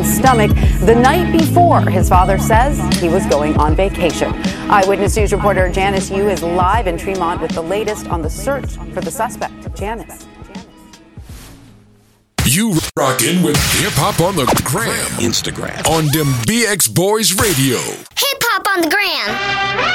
stomach the night before his father says he was going on vacation. Eyewitness News reporter Janice Yu is live in Tremont with the latest on the search for the suspect. Janice. You rockin' with Hip Hop on the Gram. Instagram. On them BX Boys Radio. Hip Hop on the Gram.